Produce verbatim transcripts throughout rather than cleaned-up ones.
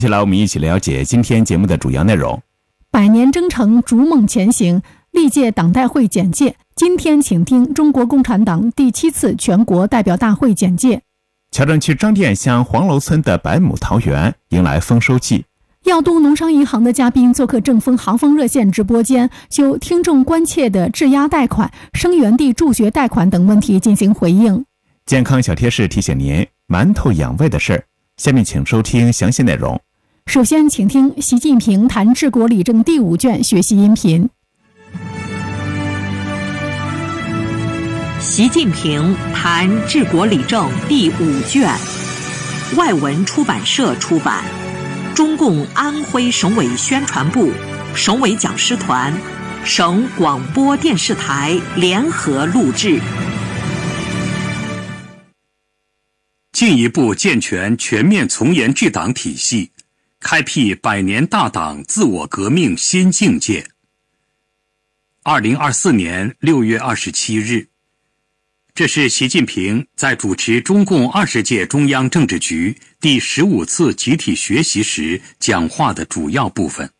接下来我们一起了解今天节目的主要内容。 百年征程，逐梦前行，历届党代会简介。今天请听中国共产党第七次全国代表大会简介。 桥镇区张店乡黄楼村的百亩桃园迎来丰收季。 耀都农商银行的嘉宾做客正风航风热线直播间，就听众关切的质押贷款、生源地助学贷款等问题进行回应。 健康小贴士提醒您馒头养胃的事儿。下面请收听详细内容。 首先请听习近平谈治国理政第五卷学习音频。 习近平谈治国理政第五卷，外文出版社出版，中共安徽省委宣传部、省委讲师团、省广播电视台联合录制。 进一步健全全面从严治党体系，开辟百年大党自我革命新境界。二零二四年六月二十七日，这是习近平在主持中共二十届中央政治局第十五次集体学习时讲话的主要部分。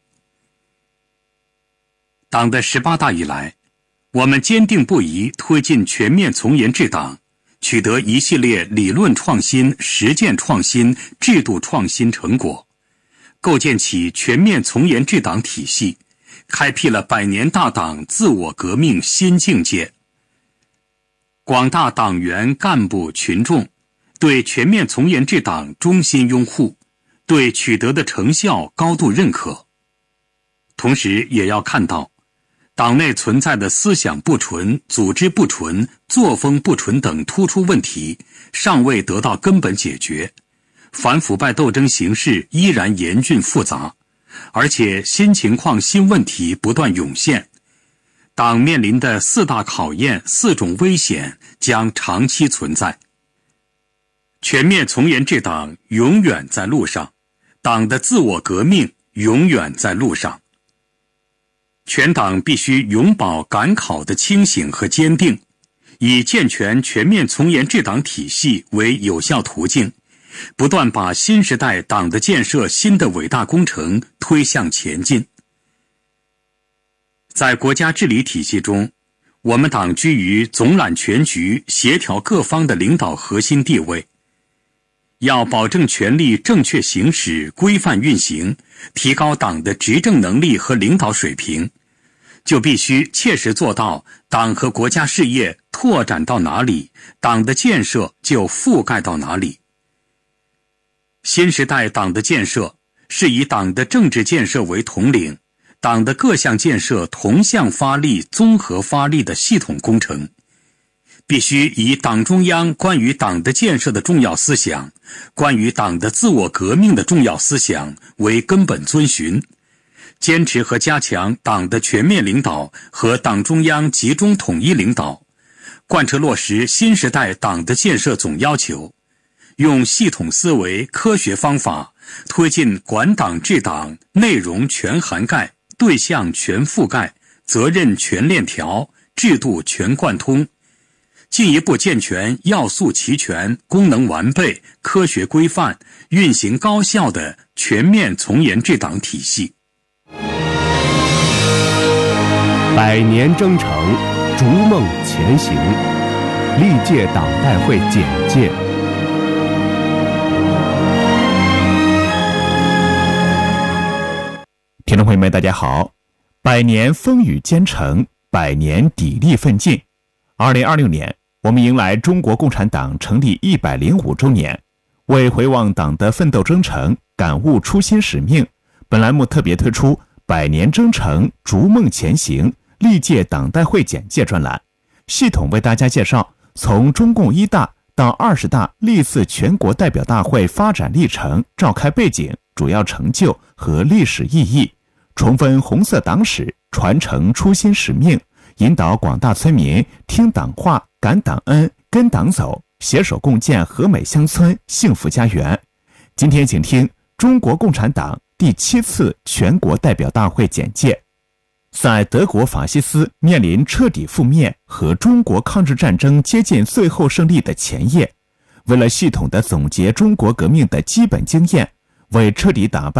党的十八大以来，我们坚定不移推进全面从严治党，取得一系列理论创新、实践创新、制度创新成果，构建起全面从严治党体系，开辟了百年大党自我革命新境界。广大党员干部群众对全面从严治党衷心拥护，对取得的成效高度认可。同时也要看到，党内存在的思想不纯、组织不纯、作风不纯等突出问题尚未得到根本解决，反腐败斗争形势依然严峻复杂，而且新情况新问题不断涌现，党面临的四大考验、四种危险将长期存在。全面从严治党永远在路上，党的自我革命永远在路上。全党必须永葆赶考的清醒和坚定，以健全全面从严治党体系为有效途径，不断把新时代党的建设新的伟大工程推向前进。在国家治理体系中，我们党居于总揽全局、协调各方的领导核心地位。要保证权力正确行使、规范运行，提高党的执政能力和领导水平，就必须切实做到党和国家事业拓展到哪里，党的建设就覆盖到哪里。新时代党的建设是以党的政治建设为统领，党的各项建设同向发力、综合发力的系统工程，必须以党中央关于党的建设的重要思想、关于党的自我革命的重要思想为根本遵循，坚持和加强党的全面领导和党中央集中统一领导，贯彻落实新时代党的建设总要求，用系统思维、科学方法推进管党治党内容全涵盖、对象全覆盖、责任全链条、制度全贯通，进一步健全要素齐全、功能完备、科学规范、运行高效的全面从严治党体系。 百年征程，逐梦前行，历届党代会简介。 听众朋友们大家好，百年风雨兼程，百年砥砺奋进。二零二六年我们迎来中国共产党成立一百零五周年，为回望党的奋斗征程，感悟初心使命，本栏目特别推出百年征程，逐梦前行，历届党代会简介专栏，系统为大家介绍从中共一大到二十大历次全国代表大会发展历程、召开背景、主要成就和历史意义，重温红色党史，传承初心使命，引导广大村民听党话、感党恩、跟党走，携手共建和美乡村、幸福家园。今天请听中国共产党第七次全国代表大会简介。在德国法西斯面临彻底覆灭和中国抗日战争接近最后胜利的前夜，为了系统地总结中国革命的基本经验， 为彻底打败